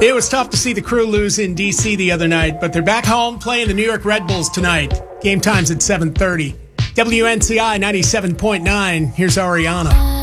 It was tough to see the Crew lose in D.C. the other night, but they're back home playing the New York Red Bulls tonight. Game time's at 7:30. WNCI 97.9. Here's Ariana.